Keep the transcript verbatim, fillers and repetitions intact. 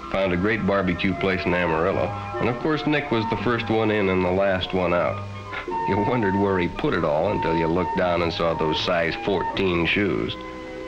found a great barbecue place in Amarillo, and of course Nick was the first one in and the last one out. You wondered where he put it all until you looked down and saw those size fourteen shoes.